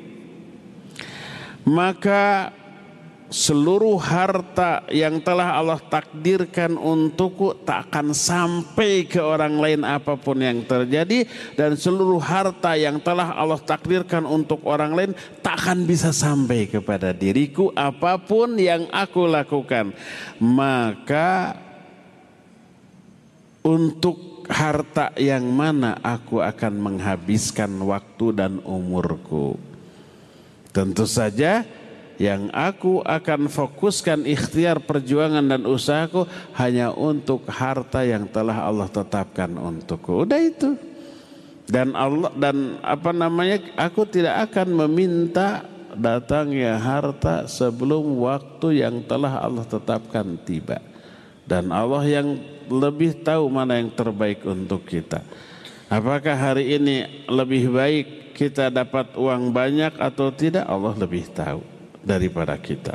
Maka seluruh harta yang telah Allah takdirkan untukku tak akan sampai ke orang lain apapun yang terjadi, dan seluruh harta yang telah Allah takdirkan untuk orang lain tak akan bisa sampai kepada diriku apapun yang aku lakukan. Maka untuk harta yang mana aku akan menghabiskan waktu dan umurku? Tentu saja yang aku akan fokuskan ikhtiar perjuangan dan usahaku hanya untuk harta yang telah Allah tetapkan untukku. Udah itu. Dan Allah dan apa namanya, aku tidak akan meminta datangnya harta sebelum waktu yang telah Allah tetapkan tiba. Dan Allah yang lebih tahu mana yang terbaik untuk kita. Apakah hari ini lebih baik kita dapat uang banyak atau tidak? Allah lebih tahu daripada kita.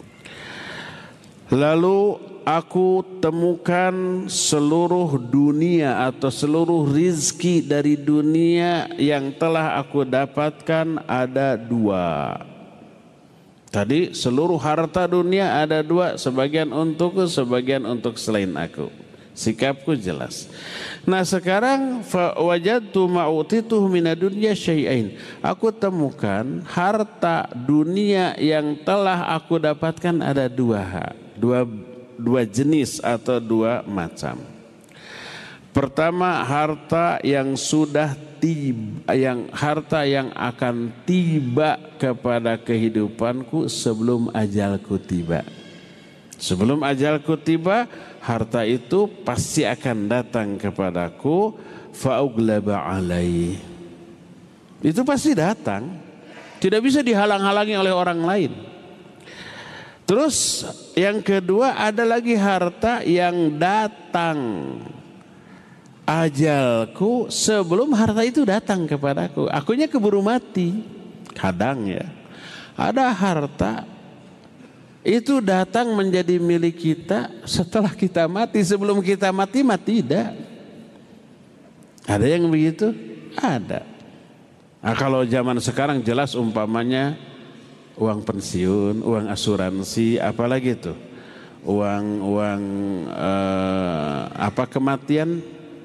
Lalu aku temukan seluruh dunia atau seluruh rizki dari dunia yang telah aku dapatkan ada dua. Tadi seluruh harta dunia ada dua, sebagian untukku, sebagian untuk selain aku. Sikapku jelas. Nah sekarang fa wajadtu ma'utituhu minad dunya syai'ain. Aku temukan harta dunia yang telah aku dapatkan ada dua, dua, dua jenis atau dua macam. Pertama, harta yang sudah tiba, yang harta yang akan tiba kepada kehidupanku sebelum ajalku tiba. Sebelum ajalku tiba, harta itu pasti akan datang kepadaku. Fa'uglaba alaih. Itu pasti datang. Tidak bisa dihalang-halangi oleh orang lain. Terus yang kedua, ada lagi harta yang datang ajalku sebelum harta itu datang kepadaku. Akunya keburu mati. Kadang ya, ada harta itu datang menjadi milik kita setelah kita mati. Sebelum kita mati, mati tidak. Ada yang begitu? Ada. Nah, kalau zaman sekarang jelas umpamanya uang pensiun, uang asuransi, apalagi itu, uang uang eh, apa kematian,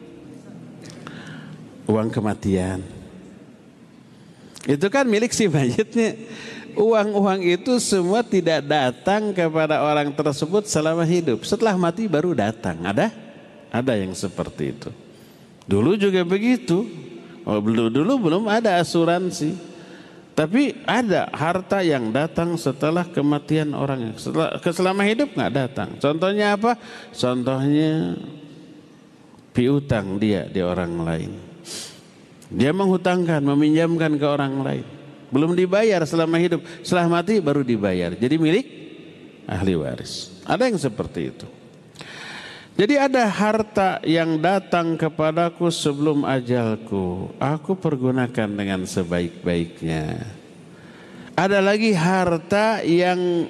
uang kematian. Itu kan milik si mayitnya. Uang-uang itu semua tidak datang kepada orang tersebut selama hidup. Setelah mati baru datang. Ada? Ada yang seperti itu. Dulu juga begitu. Oh, dulu, dulu belum ada asuransi. Tapi ada harta yang datang setelah kematian orang. Setelah, selama hidup nggak datang. Contohnya apa? Contohnya piutang dia di orang lain. Dia menghutangkan, meminjamkan ke orang lain. Belum dibayar selama hidup, setelah mati baru dibayar. Jadi milik ahli waris. Ada yang seperti itu. Jadi ada harta yang datang kepadaku sebelum ajalku. Aku pergunakan dengan sebaik-baiknya. Ada lagi harta yang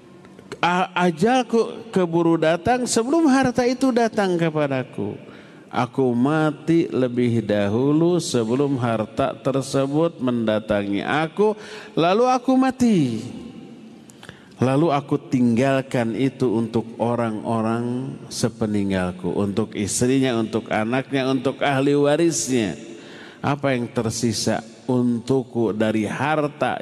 ajalku keburu datang sebelum harta itu datang kepadaku. Aku mati lebih dahulu sebelum harta tersebut mendatangi aku, lalu aku mati. Lalu aku tinggalkan itu untuk orang-orang sepeninggalku, untuk istrinya, untuk anaknya, untuk ahli warisnya. Apa yang tersisa untukku dari harta